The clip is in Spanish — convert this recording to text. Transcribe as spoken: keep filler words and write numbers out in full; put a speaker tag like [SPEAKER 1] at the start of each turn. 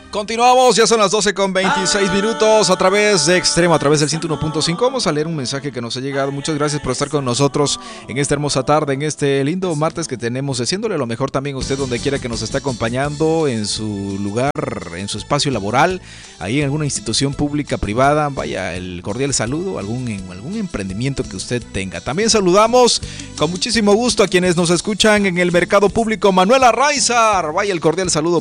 [SPEAKER 1] Continuamos, ya son las doce con veintiséis minutos a través de Extremo, a través del ciento uno punto cinco. Vamos a leer un mensaje que nos ha llegado. Muchas gracias por estar con nosotros en esta hermosa tarde, en este lindo martes que tenemos, haciéndole lo mejor también a usted donde quiera que nos esté acompañando, en su lugar, en su espacio laboral, ahí en alguna institución pública, privada. Vaya, el cordial saludo, algún, algún emprendimiento que usted tenga. También saludamos con muchísimo gusto a quienes nos escuchan en el mercado público. Manuela Raizar, vaya el cordial saludo